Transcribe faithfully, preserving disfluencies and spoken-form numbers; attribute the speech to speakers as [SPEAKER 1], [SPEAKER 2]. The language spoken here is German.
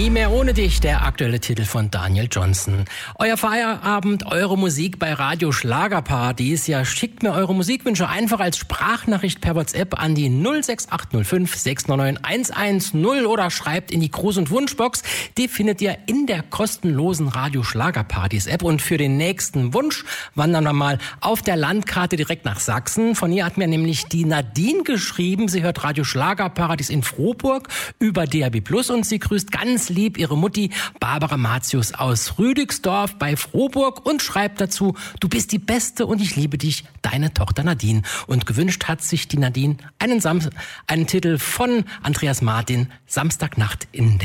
[SPEAKER 1] Nie mehr ohne dich, der aktuelle Titel von Daniel Johnston. Euer Feierabend, eure Musik bei Radio Schlagerpartys. Ja, schickt mir eure Musikwünsche einfach als Sprachnachricht per WhatsApp an die null sechs acht null fünf sechs neun neun eins eins null oder schreibt in die Gruß- und Wunschbox. Die findet ihr in der kostenlosen Radio Schlagerpartys App. Und für den nächsten Wunsch wandern wir mal auf der Landkarte direkt nach Sachsen. Von hier hat mir nämlich die Nadine geschrieben. Sie hört Radio Schlagerpartys in Frohburg über D A B Plus und sie grüßt ganz lieb ihre Mutti Barbara Matius aus Rüdigsdorf bei Frohburg und schreibt dazu: Du bist die Beste und ich liebe dich, deine Tochter Nadine. Und gewünscht hat sich die Nadine einen, Sam- einen Titel von Andreas Martin, Samstagnacht in der